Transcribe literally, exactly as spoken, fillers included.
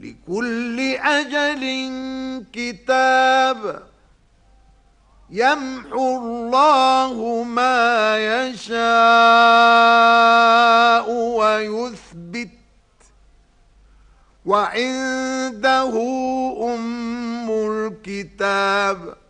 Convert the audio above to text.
لكل أجل كتاب يمحو الله ما يشاء ويثبت وعنده أم الكتاب